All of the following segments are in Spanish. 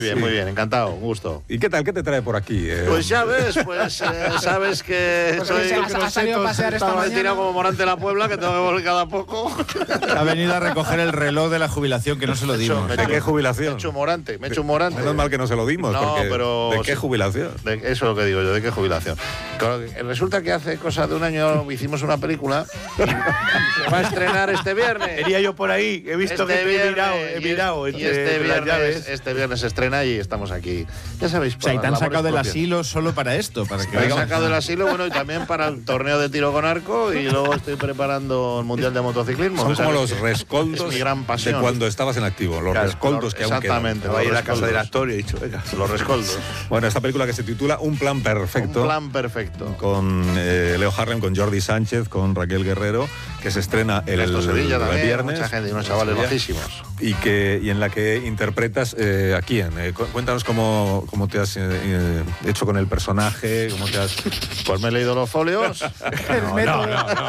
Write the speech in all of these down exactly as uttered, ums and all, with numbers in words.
Bien, muy bien, encantado, un gusto. ¿Y qué tal? ¿Qué te trae por aquí? Eh? Pues ya ves, pues eh, sabes que Pues soy... que se ha- ha salido a pasear esta estaba mañana. tirado como Morante de la Puebla, que tengo que volver cada poco. Ha venido a recoger el reloj de la jubilación que no se lo dimos. Me he ¿De hecho- qué jubilación? Me he hecho Morante, me he hecho Morante. Menos mal que no se lo dimos, No, porque pero... ¿de qué jubilación? De- eso es lo que digo yo, ¿de qué jubilación? Claro, resulta que hace cosa de un año hicimos una película y se va a estrenar este viernes. Venía yo por ahí, he visto Este que te he viernes, mirado, he y- mirado y entre este las viernes, llaves. este viernes se estrena y estamos aquí. Ya sabéis, O sea, y te han por sacado del labores asilo solo para esto, para que Me he venga- sacado del asilo, bueno, y también para el torneo de tiro con arco y luego estoy preparando el Mundial de Motociclismo. Son que como sabes los que rescoldos es mi gran pasión. de cuando estabas en activo, los Claro, rescoldos que aún quedan. exactamente, Va a ir a los la casa del rescoldos. actor y he dicho, venga. Los rescoldos. Bueno, esta película que se titula Un plan perfecto. Un plan perfecto. Con eh, Leo Harlem, con Jordi Sánchez, con Raquel Guerrero, que se estrena el, Ernesto Sevilla el también, viernes. mucha gente y unos chavales Sevilla. bajísimos. Y, que, y en la que interpretas eh, a quién. Eh, cu- cuéntanos cómo, cómo te has eh, eh, hecho con el personaje, cómo te has... Pues me he leído los folios. El método.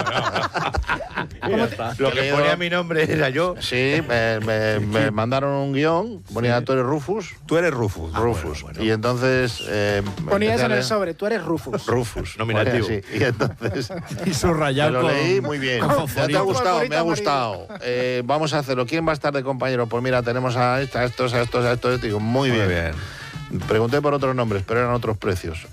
Ya está. Lo He que leído- ponía mi nombre era yo. Sí, me, me- me mandaron un guión, ponía tú eres Rufus. Tú eres Rufus. Rufus. Y entonces... Eh, Ponía empecé eso a en el leer- sobre, tú eres Rufus. Rufus. Nominativo. Sí, y entonces... y Me subrayado lo con- leí muy bien. con Ya te ha fosforito. gustado, me ha Favorito gustado. Eh, vamos a hacerlo. ¿Quién va a estar de compañero? Pues mira, tenemos a, esta, a estos, a estos, a estos. Digo, muy, Muy bien. bien. Pregunté por otros nombres, pero eran otros precios.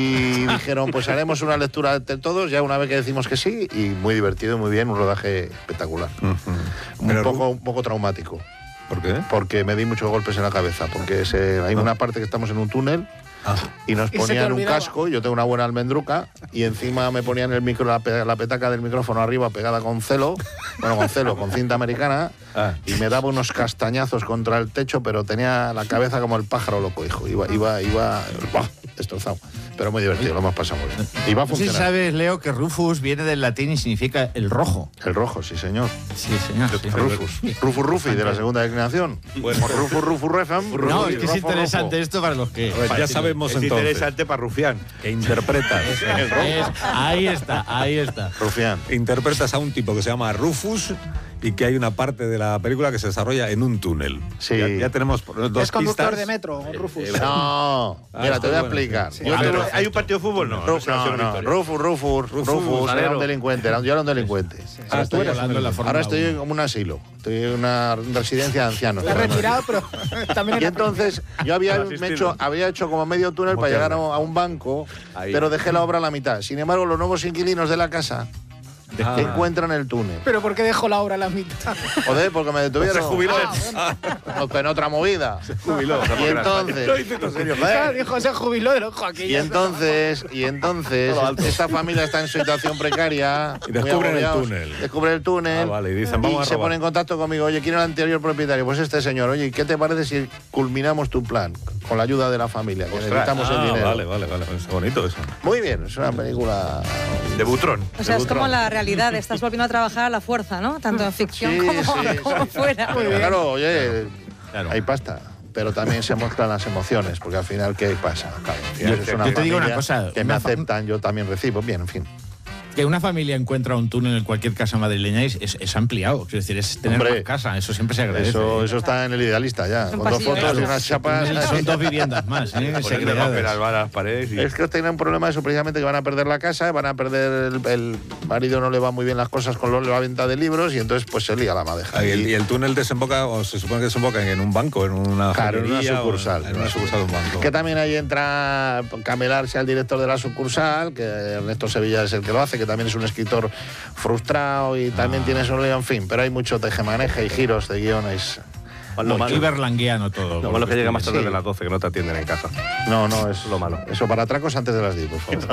Y dijeron, pues haremos una lectura entre todos, ya una vez que decimos que sí, y muy divertido, muy bien, un rodaje espectacular. Ujú. Un Pero poco, un poco traumático, ¿Por qué? porque me di muchos golpes en la cabeza, porque se- hay una parte que estamos en un túnel Ah. y nos Y se te ponían un olvidaba. casco, y yo tengo una buena almendruca, y encima me ponían el micro, la, pe- la petaca del micrófono arriba pegada con celo, bueno, con celo, con cinta americana, Ah. y me daba unos castañazos contra el techo, pero tenía la cabeza como el pájaro loco, hijo, iba, iba, iba, ¡buah! Destrozado. Pero muy divertido, lo hemos pasado muy bien. Y va a No sé si funcionar. sabes, Leo, que Rufus viene del latín y significa el rojo. El rojo, sí señor. Sí, señor. sí. Rufus. Rufus Rufi, de la segunda declinación. Bueno. Rufus Rufus Refam. No, es que es Rufo, interesante Rufo. esto para los que... Pues ya sabemos Es entonces interesante para Rufián. que interpretas. Es- ahí está, ahí está. Rufián. interpretas a un tipo que se llama Rufus y que hay una parte de la película que se desarrolla en un túnel. Sí. Ya, ya tenemos dos Es conductor pistas. de metro, Rufus. No, mira, esto te voy a es bueno, explicar. sí. Yo Ah, te pero lo- ¿Hay un partido de fútbol? No. Rufus, no, no, no, no, no, Rufus, Rufus, Rufus, era Valero. un delincuente, era un- yo era un delincuente. Ahora Ah, estoy, tú eras hablando en la Fórmula ahora estoy uno. como un asilo, estoy en una residencia de ancianos. Está retirado, pero también Y era entonces yo había, Para me asistirlo. hecho, había hecho como medio túnel Como para llegar a tierra. un, a un banco, Ahí. pero dejé la obra a la mitad. Sin embargo, los nuevos inquilinos de la casa Ah. encuentran el túnel. Pero ¿por qué dejó la obra a la mitad? Joder, porque me detuvieron. Se jubiló. Ah, bueno. No, en otra movida. Jubiló. Y entonces, Claro, dijo, se jubiló del ojo aquí. y entonces, y entonces, esta familia está en situación precaria. Y muy descubren el agobiados, túnel. Descubren el túnel. Ah, vale, y dicen, vamos a se robar. pone en contacto conmigo. Oye, ¿quién era el anterior propietario? Pues este señor. Oye, ¿qué te parece si culminamos tu plan? Con la ayuda de la familia, que necesitamos el Ah, dinero. vale, vale, vale. Es bonito eso. Muy bien, es una película. De Butrón. O sea, es Butrón. como la realidad, estás volviendo a trabajar a la fuerza, ¿no? Tanto en ficción Sí, como, sí, como sí. fuera. Pero claro, oye, Claro. hay pasta. Pero también se muestran las emociones, porque al final, ¿qué pasa? Claro, al final Yo- es una yo te digo una familia cosa, que me una fa- aceptan, yo también recibo. Bien, en fin. Que una familia encuentra un túnel en cualquier casa madrileña es, es, es ampliado. Quiero decir, es tener Hombre, más casa. Eso siempre se agradece. Eso, ¿eh? eso está en el idealista ya. Es un Con dos pasillo, fotos ¿eh? y unas chapas. Son dos viviendas más, ¿eh? Ponerle segregadas. papel al bar a las paredes y... Es que tienen un problema de eso, precisamente que van a perder la casa, van a perder el, el marido, no le va muy bien las cosas con lo- la venta de libros y entonces pues se lía la madeja. Ah, y, el, Y- y el túnel desemboca, o se supone que desemboca en un banco, en una Claro, en una joyería o sucursal. En una sucursal de un banco. que también ahí entra Camelarse al director de la sucursal, que Ernesto Sevilla es el que lo hace, que también es un escritor frustrado y también tiene su lío, en fin, pero hay mucho tejemaneje y giros de guiones. Lo malo, Muy berlanguiano todo. lo malo es que llega más tarde Sí. de las doce, que no te atienden en casa. No, no, es Lo malo. Eso para atracos antes de las diez, por favor.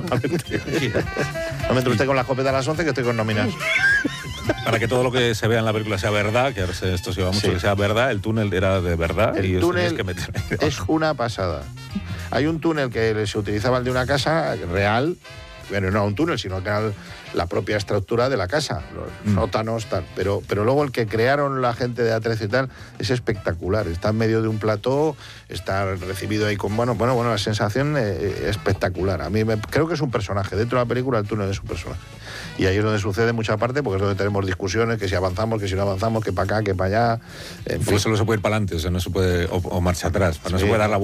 No me entre usted con la escopeta a las once, que estoy con nóminas. Para que todo lo que se vea en la película sea verdad, que ahora se- esto se lleva mucho, Sí. que sea verdad, el túnel era de verdad. y El os túnel tenéis que meter. es una pasada. Hay un túnel que se utilizaba el de una casa real, bueno, no un túnel, sino que era la propia estructura de la casa, los Mm. sótanos, tal. Pero, pero luego el que crearon la gente de A trece y tal es espectacular. Está en medio de un plató, está recibido ahí con, bueno, bueno, bueno la sensación eh, espectacular. A mí me, creo que es un personaje. Dentro de la película el túnel es un personaje. Y ahí es donde sucede mucha parte, porque es donde tenemos discusiones, que si avanzamos, que si no avanzamos, que para acá, que para allá. En fin. Pues solo se puede ir para adelante, o sea, no se puede, o, o marcha atrás, no Sí. se puede dar la